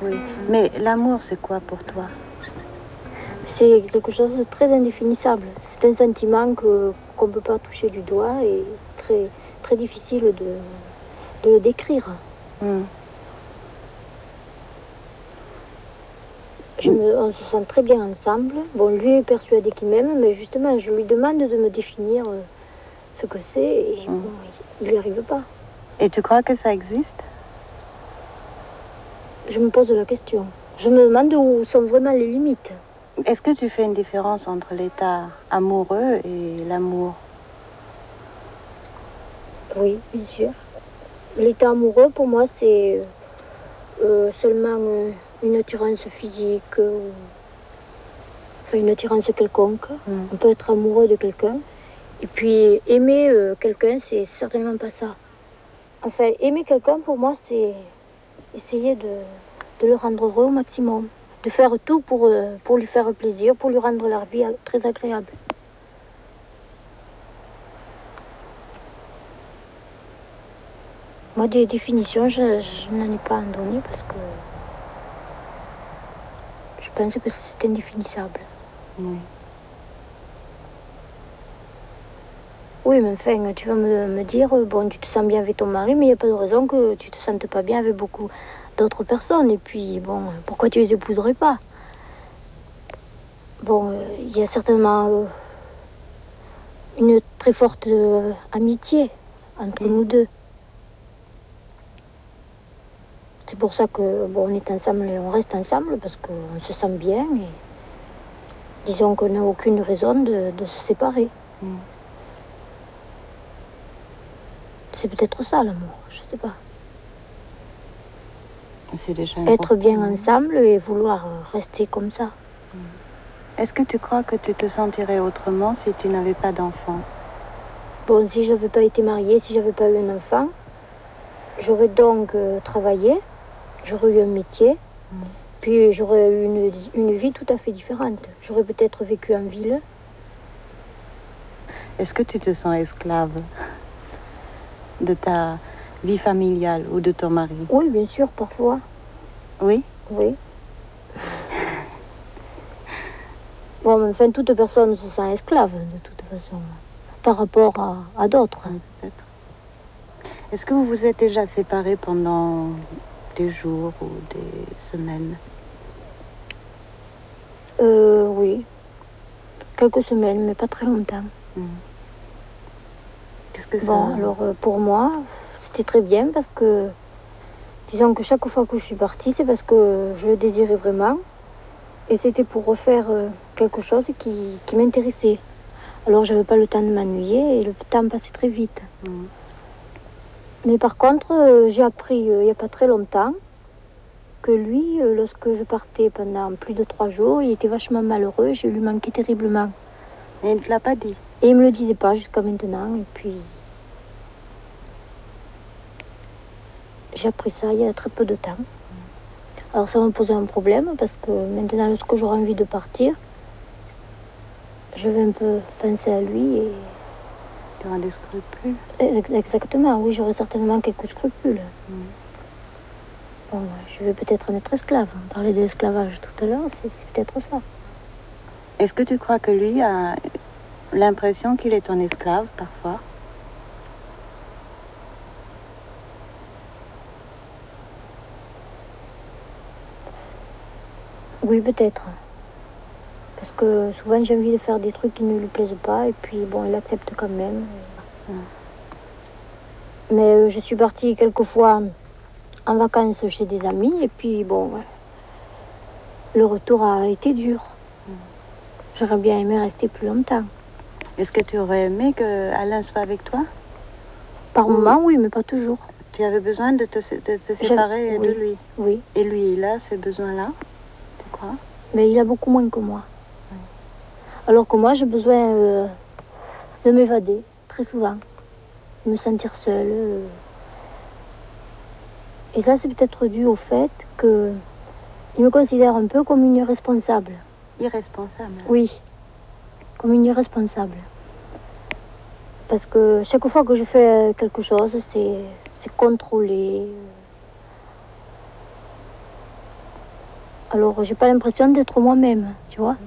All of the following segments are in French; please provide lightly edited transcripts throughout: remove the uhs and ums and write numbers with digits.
Oui. Mais l'amour, c'est quoi pour toi? C'est quelque chose de très indéfinissable. C'est un sentiment qu'on ne peut pas toucher du doigt et c'est très, très difficile de le décrire. On se sent très bien ensemble. Bon, lui est persuadé qu'il m'aime, mais justement, je lui demande de me définir ce que c'est et bon, il n'y arrive pas. Et tu crois que ça existe? Je me pose la question. Je me demande où sont vraiment les limites. Est-ce que tu fais une différence entre l'état amoureux et l'amour? Oui, bien sûr. L'état amoureux, pour moi, c'est seulement une attirance physique, enfin une attirance quelconque. On peut être amoureux de quelqu'un. Et puis aimer quelqu'un, c'est certainement pas ça. Enfin, aimer quelqu'un, pour moi, c'est essayer de le rendre heureux au maximum. De faire tout pour lui faire plaisir, pour lui rendre la vie très agréable. Moi, des définitions, je n'en ai pas à en donner parce que je pense que c'est indéfinissable. Oui, mais enfin, tu vas me dire, bon, tu te sens bien avec ton mari, mais il n'y a pas de raison que tu te sentes pas bien avec beaucoup d'autres personnes. Et puis, bon, pourquoi tu les épouserais pas? Bon, il y a certainement une très forte amitié entre nous deux. C'est pour ça que, bon, on est ensemble et on reste ensemble parce qu'on se sent bien et disons qu'on n'a aucune raison de se séparer. C'est peut-être ça l'amour, je sais pas. C'est déjà être bien ensemble et vouloir rester comme ça. Est-ce que tu crois que tu te sentirais autrement si tu n'avais pas d'enfant? Bon, si je n'avais pas été mariée, si je n'avais pas eu un enfant, j'aurais donc travaillé, j'aurais eu un métier, puis j'aurais eu une vie tout à fait différente. J'aurais peut-être vécu en ville. Est-ce que tu te sens esclave de ta vie familiale ou de ton mari? Oui, bien sûr, parfois. Oui? Oui. Bon, mais enfin, toute personne se sent esclave, de toute façon, par rapport à d'autres. Oui, peut-être. Est-ce que vous vous êtes déjà séparés pendant des jours ou des semaines? Oui. Quelques semaines, mais pas très longtemps. Qu'est-ce que ça... Bon, alors pour moi, c'était très bien parce que, disons que chaque fois que je suis partie, c'est parce que je le désirais vraiment. Et c'était pour refaire quelque chose qui m'intéressait. Alors j'avais pas le temps de m'ennuyer et le temps passait très vite. Mais par contre, j'ai appris il n'y a pas très longtemps que lui, lorsque je partais pendant plus de 3 jours, il était vachement malheureux et je lui manquais terriblement. Et il ne te l'a pas dit? Et il me le disait pas jusqu'à maintenant. Et puis j'ai appris ça il y a très peu de temps. Alors ça m'a posé un problème parce que maintenant, lorsque j'aurai envie de partir, je vais un peu penser à lui et... Tu auras des scrupules? Exactement, oui, j'aurai certainement quelques scrupules. Bon, je vais peut-être en être esclave. On parlait de l'esclavage tout à l'heure, c'est peut-être ça. Est-ce que tu crois que lui a l'impression qu'il est ton esclave parfois? Oui, peut-être. Parce que souvent j'ai envie de faire des trucs qui ne lui plaisent pas et puis bon, il accepte quand même. Mais je suis partie quelquefois en vacances chez des amis et puis bon, le retour a été dur. J'aurais bien aimé rester plus longtemps. Est-ce que tu aurais aimé que Alain soit avec toi? Par moment, oui, mais pas toujours. Tu avais besoin de te séparer de lui? Oui. Et lui, il a ces besoins-là, tu crois? Mais il a beaucoup moins que moi. Alors que moi, j'ai besoin de m'évader, très souvent. De me sentir seule. Et ça, c'est peut-être dû au fait qu'il me considère un peu comme une irresponsable. Irresponsable? Oui, comme une irresponsable. Parce que chaque fois que je fais quelque chose, c'est contrôlé. Alors, j'ai pas l'impression d'être moi-même, tu vois.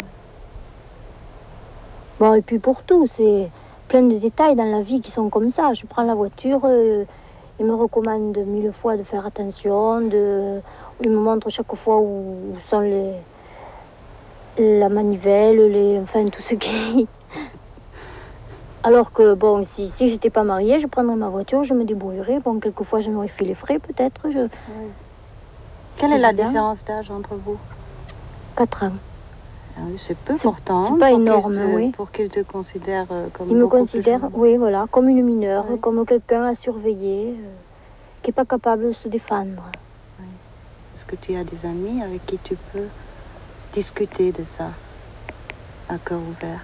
Bon, et puis pour tout, c'est plein de détails dans la vie qui sont comme ça. Je prends la voiture, il me recommande 1000 fois de faire attention, il me montre chaque fois où sont la manivelle, enfin tout ce qui... Alors que, bon, si j'étais pas mariée, je prendrais ma voiture, je me débrouillerais. Bon, quelquefois, j'en aurais fait les frais, peut-être. Oui. Quelle est la différence d'âge entre vous? 4 ans. Ah oui, c'est peu pourtant. C'est pas énorme, oui. Pour qu'il te considère comme Il me considère, oui, voilà, comme une mineure, oui. comme quelqu'un à surveiller, qui n'est pas capable de se défendre. Oui. Est-ce que tu as des amis avec qui tu peux discuter de ça, à cœur ouvert?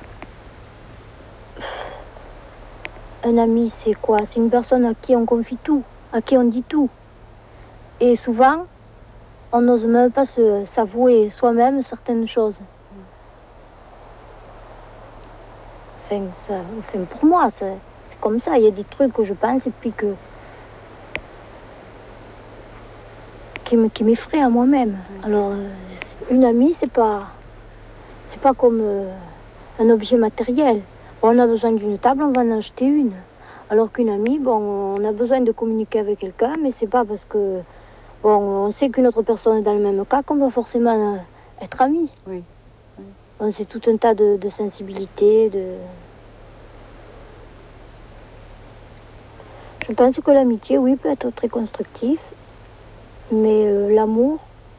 Un ami, c'est quoi? C'est une personne à qui on confie tout, à qui on dit tout. Et souvent, on n'ose même pas s'avouer soi-même certaines choses. Enfin, pour moi, c'est comme ça. Il y a des trucs que je pense et puis qui m'effraient à moi-même. Alors, une amie, c'est pas comme un objet matériel. Bon, on a besoin d'une table, on va en acheter une. Alors qu'une amie, bon, on a besoin de communiquer avec quelqu'un, mais c'est pas parce que bon, on sait qu'une autre personne est dans le même cas qu'on va forcément être amis. Oui. Oui. Bon, c'est tout un tas de sensibilités, Je pense que l'amitié, oui, peut être très constructif, mais l'amour...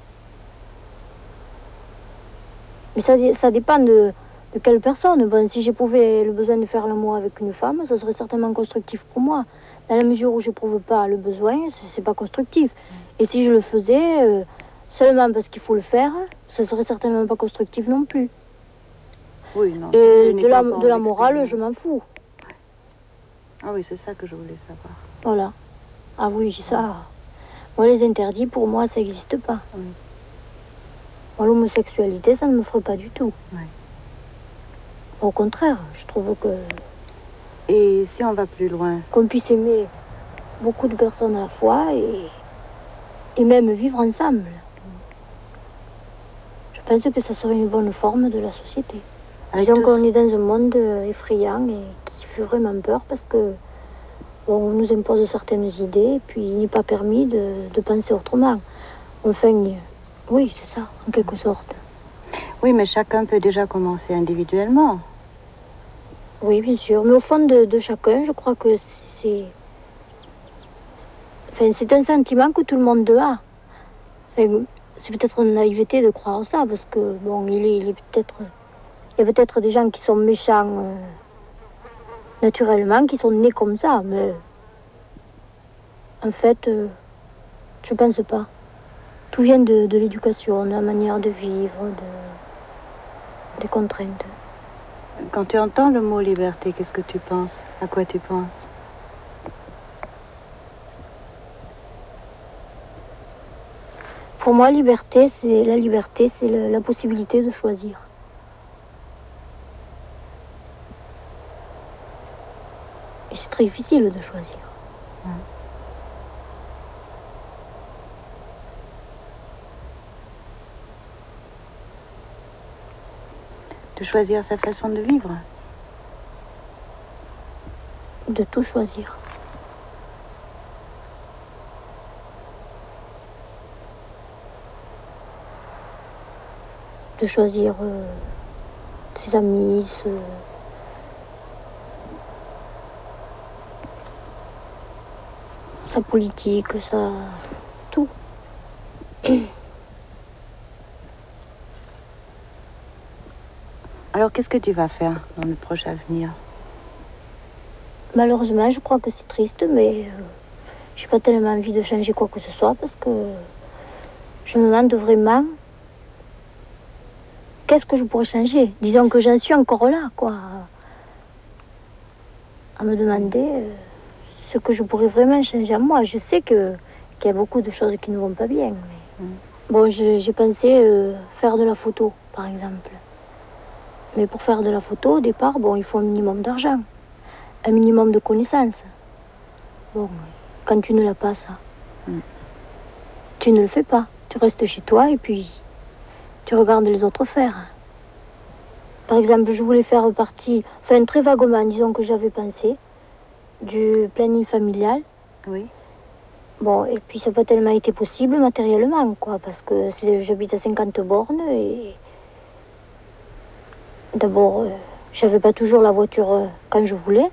Mais ça dépend de quelle personne. Bon, si j'éprouvais le besoin de faire l'amour avec une femme, ça serait certainement constructif pour moi. Dans la mesure où je n'éprouve pas le besoin, c'est pas constructif. Et si je le faisais seulement parce qu'il faut le faire, ça serait certainement pas constructif non plus. Oui, non. Et de la morale, je m'en fous. Ah oui, c'est ça que je voulais savoir. Voilà. Ah oui, ça... Moi, les interdits, pour moi, ça n'existe pas. Oui. Moi, l'homosexualité, ça ne me ferait pas du tout. Oui. Au contraire, je trouve que... Et si on va plus loin? Qu'on puisse aimer beaucoup de personnes à la fois et même vivre ensemble. Je pense que ça serait une bonne forme de la société. Disons qu'on est dans un monde effrayant et qui fait vraiment peur parce que bon, on nous impose certaines idées et puis il n'est pas permis de penser autrement. Enfin, oui, c'est ça, en quelque sorte. Oui, mais chacun peut déjà commencer individuellement. Oui, bien sûr. Mais au fond de chacun, je crois que c'est... Enfin, c'est un sentiment que tout le monde a. Enfin, c'est peut-être une naïveté de croire ça, parce que, bon, il y a peut-être des gens qui sont méchants naturellement, qui sont nés comme ça, mais... En fait, je pense pas. Tout vient de l'éducation, de la manière de vivre, des contraintes. Quand tu entends le mot liberté, qu'est-ce que tu penses? À quoi tu penses? Pour moi, la liberté, c'est la possibilité de choisir. Et c'est très difficile de choisir. Ouais. De choisir sa façon de vivre. De tout choisir. De choisir ses amis, sa politique, tout. Alors, qu'est-ce que tu vas faire dans le proche avenir? Malheureusement, je crois que c'est triste, mais j'ai pas tellement envie de changer quoi que ce soit parce que je me demande vraiment qu'est-ce que je pourrais changer. Disons que j'en suis encore là, quoi. À me demander ce que je pourrais vraiment changer en moi. Je sais qu'il y a beaucoup de choses qui ne vont pas bien. Mais... Bon, j'ai pensé faire de la photo, par exemple. Mais pour faire de la photo, au départ, bon, il faut un minimum d'argent, un minimum de connaissances. Bon, quand tu ne l'as pas, ça, tu ne le fais pas. Tu restes chez toi et puis tu regardes les autres faire. Par exemple, je voulais faire partie, enfin très vaguement, disons que j'avais pensé, du planning familial. Oui. Bon, et puis ça n'a pas tellement été possible matériellement, quoi, parce que j'habite à 50 bornes et d'abord, j'avais pas toujours la voiture quand je voulais,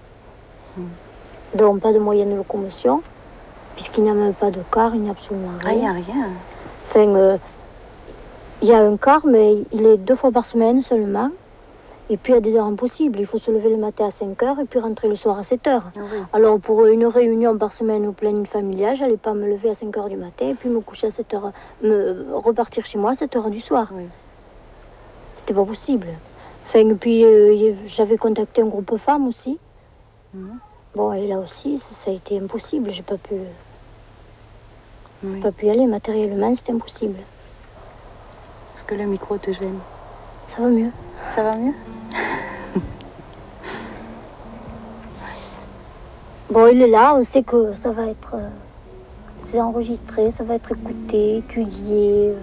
donc pas de moyens de locomotion, puisqu'il n'y a même pas de car, il n'y a absolument rien. Ah, il n'y a rien. Enfin, il y a un car, mais il est 2 fois par semaine seulement. Et puis, à des heures impossibles. Il faut se lever le matin à 5 heures et puis rentrer le soir à 7 heures. Ah oui. Alors, pour une réunion par semaine au planning familial, j'allais pas me lever à 5 heures du matin et puis me coucher à 7 heures, repartir chez moi à 7 heures du soir. Oui. C'était pas possible. Enfin, et puis, j'avais contacté un groupe femmes aussi. Bon, et là aussi, ça a été impossible. J'ai pas pu y aller. Matériellement, c'était impossible. Est-ce que le micro te gêne? Ça va mieux. Ça va mieux? Bon, il est là, on sait que ça va être... c'est enregistré, ça va être écouté, étudié,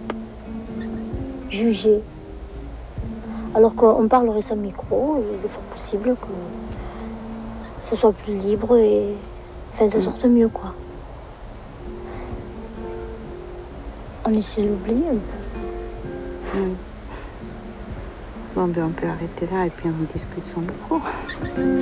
jugé. Alors qu'on parlerait sans micro, il est fort possible que ce soit plus libre et... Enfin, ça sorte mieux, quoi. On essaie de l'oublier un peu. Bon, ben on peut arrêter là et puis on discute sans micro.